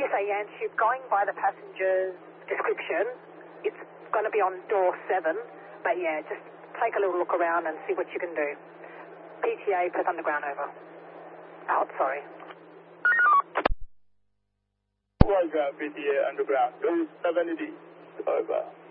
say, Yanship, going by the passenger's description, it's going to be on door 7. But yeah, just take a little look around and see what you can do. PTA, Perth Underground, over. Out, sorry. Roger, PTA Underground, 270, over.